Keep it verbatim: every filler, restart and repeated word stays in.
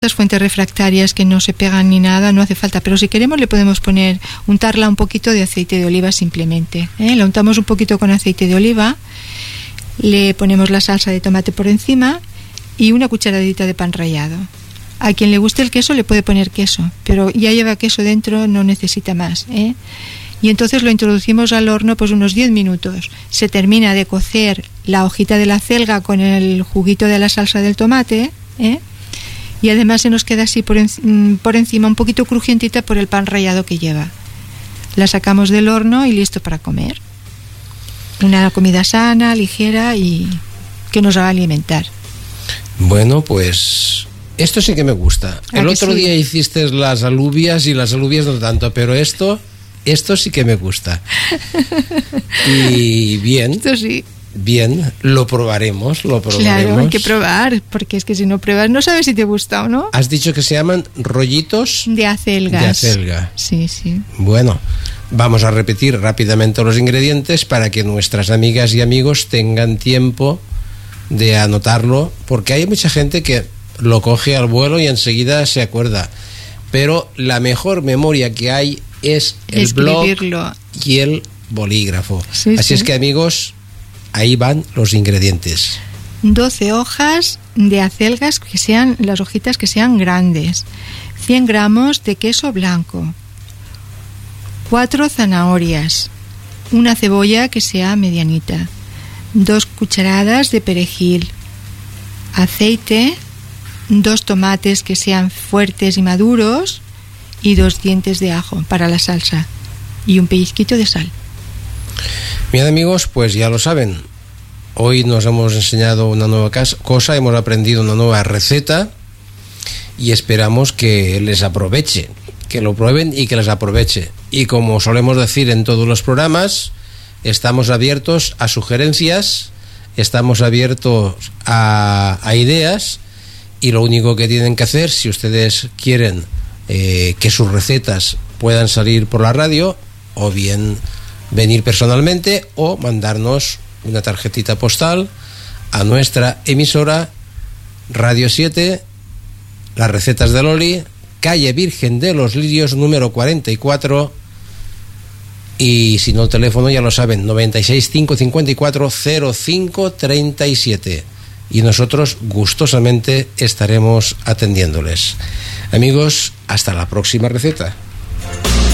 Las fuentes refractarias que no se pegan ni nada, no hace falta, pero si queremos le podemos poner, untarla un poquito de aceite de oliva simplemente, ¿eh? La untamos un poquito con aceite de oliva, le ponemos la salsa de tomate por encima y una cucharadita de pan rallado. A quien le guste el queso le puede poner queso, pero ya lleva queso dentro, no necesita más, ¿eh? Y entonces lo introducimos al horno pues unos diez minutos. Se termina de cocer la hojita de la acelga con el juguito de la salsa del tomate, ¿eh? Y además se nos queda así por, en, por encima un poquito crujientita por el pan rallado que lleva. La sacamos del horno y listo para comer. Una comida sana, ligera y que nos va a alimentar. Bueno, pues esto sí que me gusta. El otro sí? día hiciste las alubias y las alubias no tanto, pero esto, esto sí que me gusta. Y bien. Esto sí. Bien, lo probaremos, lo probaremos. Claro, hay que probar, porque es que si no pruebas no sabes si te gusta o no. Has dicho que se llaman rollitos de acelgas. De acelga. Sí, sí. Bueno, vamos a repetir rápidamente los ingredientes para que nuestras amigas y amigos tengan tiempo de anotarlo, porque hay mucha gente que lo coge al vuelo y enseguida se acuerda. Pero la mejor memoria que hay es el escribirlo. Blog y el bolígrafo. Sí, Así sí. es que, amigos, ahí van los ingredientes. doce hojas de acelgas que sean, las hojitas que sean grandes. cien gramos de queso blanco. cuatro zanahorias. Una cebolla que sea medianita. dos cucharadas de perejil. Aceite. dos tomates que sean fuertes y maduros. Y dos dientes de ajo para la salsa. Y un pellizquito de sal. Bien, amigos, pues ya lo saben. Hoy nos hemos enseñado una nueva cosa, hemos aprendido una nueva receta y esperamos que les aproveche, que lo prueben y que les aproveche. Y como solemos decir en todos los programas, estamos abiertos a sugerencias, estamos abiertos a, a ideas, y lo único que tienen que hacer, si ustedes quieren eh, que sus recetas puedan salir por la radio, o bien venir personalmente o mandarnos una tarjetita postal a nuestra emisora Radio siete, Las Recetas de Loli, calle Virgen de los Lirios número cuarenta y cuatro, y si no el teléfono ya lo saben, noventa y seis, cinco cincuenta y cuatro, cero cinco treinta y siete, y nosotros gustosamente estaremos atendiéndoles. Amigos, hasta la próxima receta.